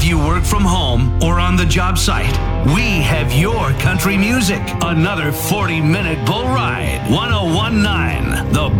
if you work from home or on the job site, we have your country music. Another 40-minute bull ride. 1019 The